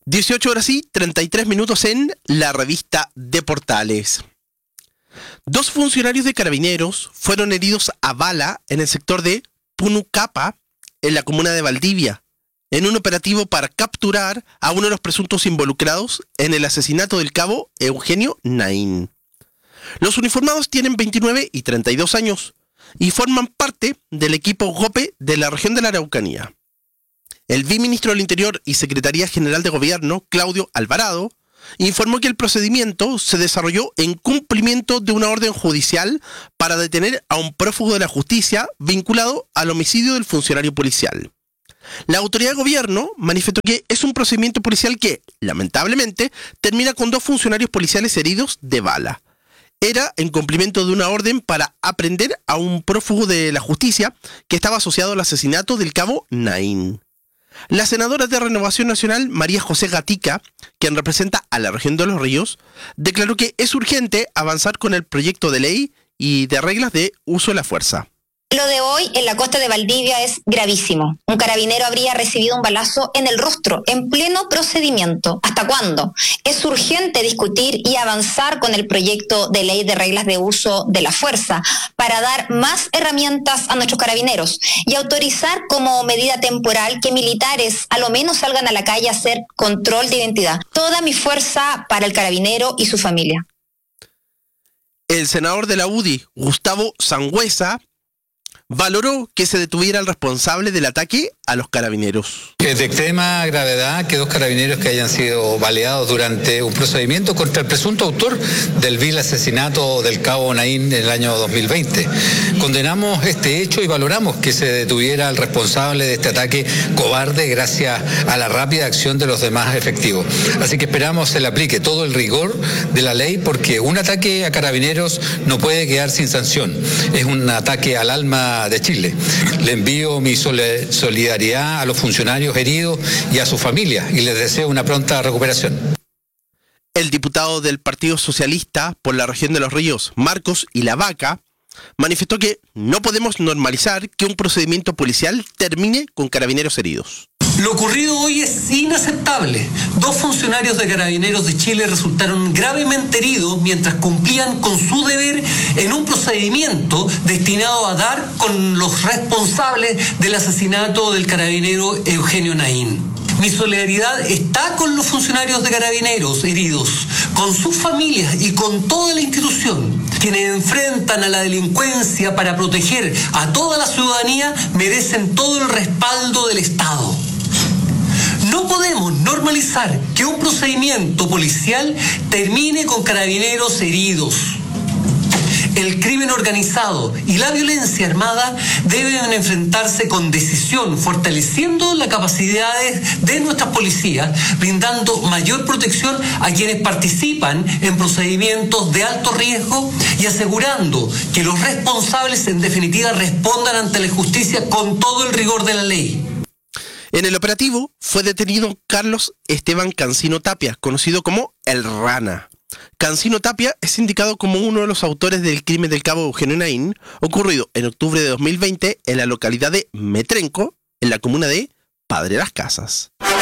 18:33 en la revista de Portales. 2 funcionarios de Carabineros fueron heridos a bala en el sector de Punucapa, en la comuna de Valdivia, en un operativo para capturar a uno de los presuntos involucrados en el asesinato del cabo Eugenio Naín. Los uniformados tienen 29 y 32 años y forman parte del equipo GOPE de la región de la Araucanía. El viceministro del Interior y Secretaría General de Gobierno, Claudio Alvarado, informó que el procedimiento se desarrolló en cumplimiento de una orden judicial para detener a un prófugo de la justicia vinculado al homicidio del funcionario policial. La autoridad de gobierno manifestó que es un procedimiento policial que, lamentablemente, termina con 2 funcionarios policiales heridos de bala. Era en cumplimiento de una orden para aprender a un prófugo de la justicia que estaba asociado al asesinato del cabo Naín. La senadora de Renovación Nacional, María José Gatica, quien representa a la región de Los Ríos, declaró que es urgente avanzar con el proyecto de ley y de reglas de uso de la fuerza. Lo de hoy en la costa de Valdivia es gravísimo. Un carabinero habría recibido un balazo en el rostro, en pleno procedimiento. ¿Hasta cuándo? Es urgente discutir y avanzar con el proyecto de ley de reglas de uso de la fuerza para dar más herramientas a nuestros carabineros y autorizar como medida temporal que militares a lo menos salgan a la calle a hacer control de identidad. Toda mi fuerza para el carabinero y su familia. El senador de la UDI, Gustavo Sangüesa, valoró que se detuviera al responsable del ataque a los carabineros. Es de extrema gravedad que 2 carabineros que hayan sido baleados durante un procedimiento contra el presunto autor del vil asesinato del cabo Naín en el año 2020. Condenamos este hecho y valoramos que se detuviera al responsable de este ataque cobarde gracias a la rápida acción de los demás efectivos. Así que esperamos se le aplique todo el rigor de la ley porque un ataque a carabineros no puede quedar sin sanción. Es un ataque al alma de Chile. Le envío mi solidaridad a los funcionarios heridos y a sus familias y les deseo una pronta recuperación. El diputado del Partido Socialista por la región de Los Ríos, Marcos Ilavaca, manifestó que no podemos normalizar que un procedimiento policial termine con carabineros heridos. Lo ocurrido hoy es inaceptable. 2 funcionarios de Carabineros de Chile resultaron gravemente heridos mientras cumplían con su deber en un procedimiento destinado a dar con los responsables del asesinato del carabinero Eugenio Naín. Mi solidaridad está con los funcionarios de Carabineros heridos, con sus familias y con toda la institución. Quienes enfrentan a la delincuencia para proteger a toda la ciudadanía merecen todo el respaldo del Estado. No podemos normalizar que un procedimiento policial termine con carabineros heridos. El crimen organizado y la violencia armada deben enfrentarse con decisión, fortaleciendo las capacidades de nuestras policías, brindando mayor protección a quienes participan en procedimientos de alto riesgo y asegurando que los responsables en definitiva respondan ante la justicia con todo el rigor de la ley. En el operativo fue detenido Carlos Esteban Cancino Tapia, conocido como El Rana. Cancino Tapia es indicado como uno de los autores del crimen del cabo Eugenio Naín, ocurrido en octubre de 2020 en la localidad de Metrenco, en la comuna de Padre Las Casas.